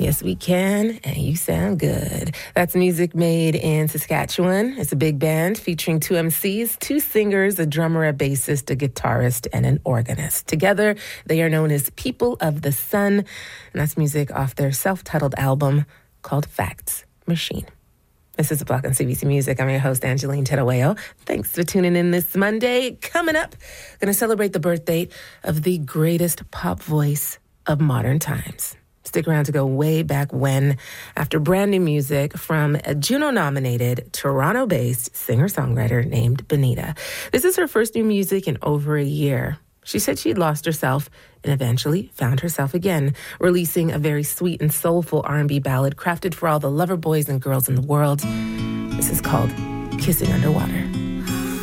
Yes, we can, and you sound good. That's music made in Saskatchewan. It's a big band featuring two MCs, two singers, a drummer, a bassist, a guitarist, and an organist. Together, they are known as People of the Sun, and that's music off their self-titled album called Facts Machine. This is The Block on CBC Music. I'm your host, Angeline Tedaweo. Thanks for tuning in this Monday. Coming up, going to celebrate the birthday of the greatest pop voice of modern times. Stick around to go way back when, after brand new music from a Juno-nominated, Toronto-based singer-songwriter named Benita. This is her first new music in over a year. She said she'd lost herself and eventually found herself again, releasing a very sweet and soulful R&B ballad crafted for all the lover boys and girls in the world. This is called Kissing Underwater.